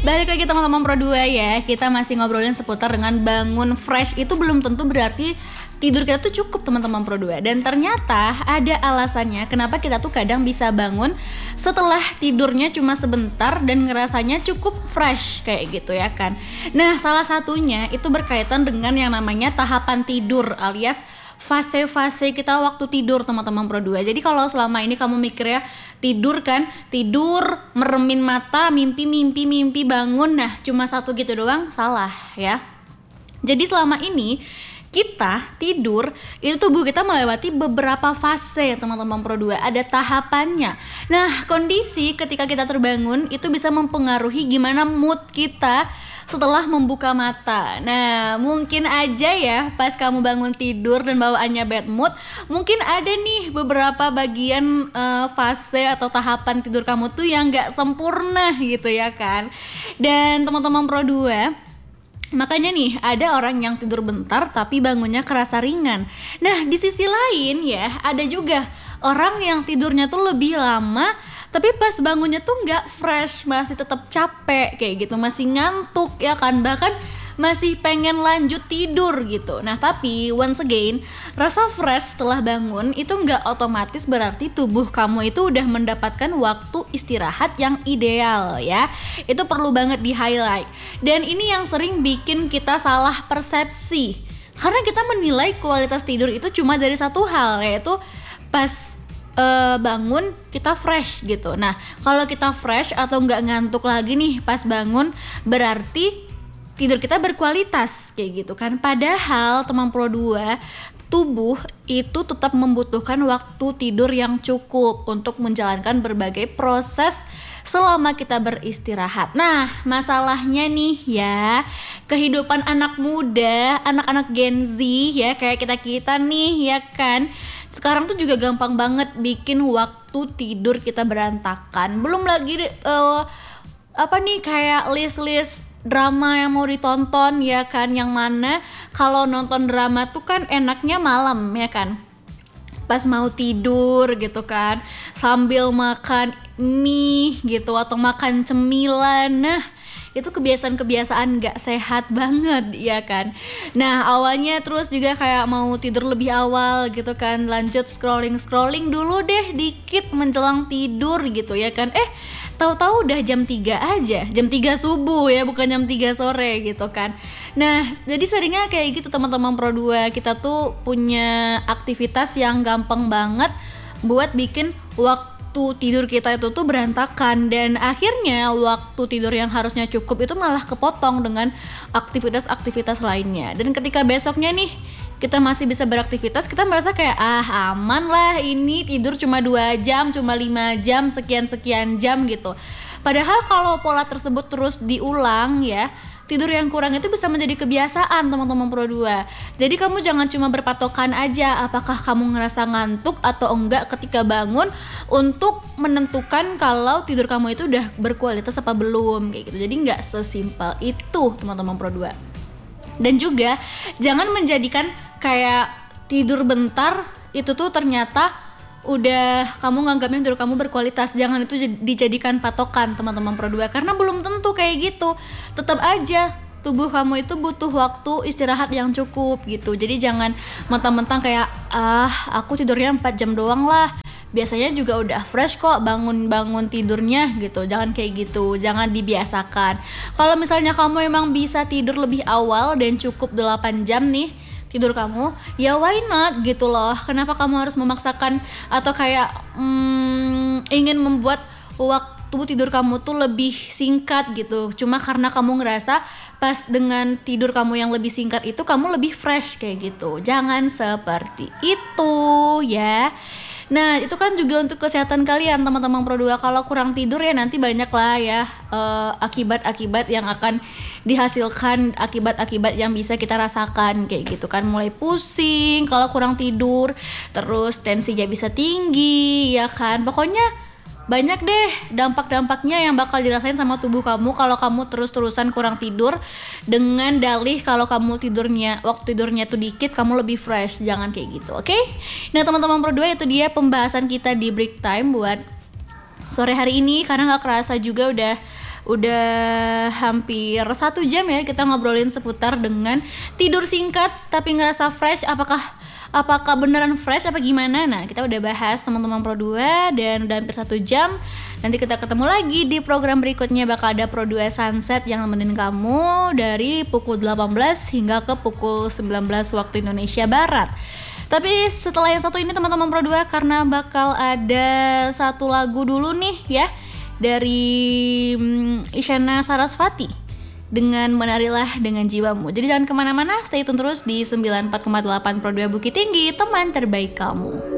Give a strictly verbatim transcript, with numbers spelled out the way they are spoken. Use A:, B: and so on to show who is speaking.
A: Balik lagi teman-teman Pro dua ya. Kita masih ngobrolin seputar dengan bangun fresh. Itu belum tentu berarti tidur kita tuh cukup teman-teman Pro dua. Dan ternyata ada alasannya kenapa kita tuh kadang bisa bangun setelah tidurnya cuma sebentar dan ngerasanya cukup fresh kayak gitu ya kan. Nah, salah satunya itu berkaitan dengan yang namanya tahapan tidur alias fase-fase kita waktu tidur teman-teman Pro dua. Jadi kalau selama ini kamu mikirnya tidur kan, tidur, meremin mata, mimpi, mimpi, mimpi, bangun, nah cuma satu gitu doang, salah ya. Jadi selama ini kita tidur, itu tubuh kita melewati beberapa fase teman-teman Pro dua, ada tahapannya. Nah, kondisi ketika kita terbangun itu bisa mempengaruhi gimana mood kita setelah membuka mata. Nah, mungkin aja ya pas kamu bangun tidur dan bawaannya bad mood, mungkin ada nih beberapa bagian uh, fase atau tahapan tidur kamu tuh yang gak sempurna gitu ya kan. Dan teman-teman Pro dua, makanya nih ada orang yang tidur bentar tapi bangunnya kerasa ringan. Nah, di sisi lain ya ada juga orang yang tidurnya tuh lebih lama tapi pas bangunnya tuh nggak fresh, masih tetap capek kayak gitu, masih ngantuk ya kan, bahkan masih pengen lanjut tidur gitu. Nah tapi once again, rasa fresh setelah bangun itu nggak otomatis berarti tubuh kamu itu udah mendapatkan waktu istirahat yang ideal ya. Itu perlu banget di highlight. Dan ini yang sering bikin kita salah persepsi, karena kita menilai kualitas tidur itu cuma dari satu hal, yaitu pas Uh, bangun kita fresh gitu. Nah, kalau kita fresh atau nggak ngantuk lagi nih pas bangun, berarti tidur kita berkualitas kayak gitu kan. Padahal teman Pro dua, tubuh itu tetap membutuhkan waktu tidur yang cukup untuk menjalankan berbagai proses selama kita beristirahat. Nah, masalahnya nih ya, kehidupan anak muda, anak-anak Gen Z ya, kayak kita-kita nih ya kan, sekarang tuh juga gampang banget bikin waktu tidur kita berantakan. Belum lagi uh, apa nih kayak list-list drama yang mau ditonton ya kan, yang mana kalau nonton drama tuh kan enaknya malam ya kan, pas mau tidur gitu kan, sambil makan mie gitu atau makan cemilan. Nah, itu kebiasaan-kebiasaan gak sehat banget ya kan. Nah, awalnya terus juga kayak mau tidur lebih awal gitu kan, lanjut scrolling-scrolling dulu deh dikit menjelang tidur gitu ya kan. Eh, tahu-tahu udah jam tiga aja, jam tiga subuh ya, bukan jam tiga sore gitu kan. Nah, jadi seringnya kayak gitu teman-teman Pro dua, kita tuh punya aktivitas yang gampang banget buat bikin waktu tidur kita itu tuh berantakan, dan akhirnya waktu tidur yang harusnya cukup itu malah kepotong dengan aktivitas-aktivitas lainnya. Dan ketika besoknya nih kita masih bisa beraktivitas, kita merasa kayak ah aman lah, ini tidur cuma dua jam, cuma lima jam, sekian-sekian jam gitu. Padahal kalau pola tersebut terus diulang ya, tidur yang kurang itu bisa menjadi kebiasaan teman-teman Pro dua. Jadi kamu jangan cuma berpatokan aja apakah kamu ngerasa ngantuk atau enggak ketika bangun untuk menentukan kalau tidur kamu itu udah berkualitas apa belum kayak gitu. Jadi nggak sesimpel itu teman-teman Pro dua. Dan juga jangan menjadikan kayak tidur bentar itu tuh ternyata udah kamu nganggapnya tidur kamu berkualitas. Jangan itu dijadikan patokan teman-teman Pro dua, karena belum tentu kayak gitu. Tetap aja tubuh kamu itu butuh waktu istirahat yang cukup gitu. Jadi jangan mentang-mentang kayak ah aku tidurnya empat jam doang lah, biasanya juga udah fresh kok bangun-bangun tidurnya gitu. Jangan kayak gitu, jangan dibiasakan. Kalau misalnya kamu emang bisa tidur lebih awal dan cukup delapan jam nih tidur kamu, ya why not gitu loh. Kenapa kamu harus memaksakan atau kayak hmm, ingin membuat waktu tidur kamu tuh lebih singkat gitu, cuma karena kamu ngerasa pas dengan tidur kamu yang lebih singkat itu kamu lebih fresh kayak gitu. Jangan seperti itu ya. Nah, itu kan juga untuk kesehatan kalian teman-teman Pro dua. Kalau kurang tidur ya nanti banyak lah ya uh, akibat-akibat yang akan dihasilkan, akibat-akibat yang bisa kita rasakan kayak gitu kan. Mulai pusing kalau kurang tidur, terus tensinya bisa tinggi ya kan. Pokoknya banyak deh dampak-dampaknya yang bakal dirasain sama tubuh kamu kalau kamu terus-terusan kurang tidur, dengan dalih kalau kamu tidurnya waktu tidurnya tuh dikit kamu lebih fresh. Jangan kayak gitu, oke? Okay? Nah teman-teman Pro dua, itu dia pembahasan kita di break time buat sore hari ini, karena nggak kerasa juga udah Udah hampir satu jam ya kita ngobrolin seputar dengan tidur singkat tapi ngerasa fresh. Apakah apakah beneran fresh apa gimana? Nah, kita udah bahas teman-teman Pro dua dan udah hampir satu jam. Nanti kita ketemu lagi di program berikutnya, bakal ada Pro dua Sunset yang nemenin kamu dari pukul delapan belas hingga ke pukul sembilan belas waktu Indonesia Barat. Tapi setelah yang satu ini teman-teman Pro dua, karena bakal ada satu lagu dulu nih ya dari um, Isyana Sarasvati dengan Menarilah Dengan Jiwamu. Jadi jangan kemana-mana, stay tune terus di sembilan puluh empat koma delapan Pro dua Bukit Tinggi, teman terbaik kamu.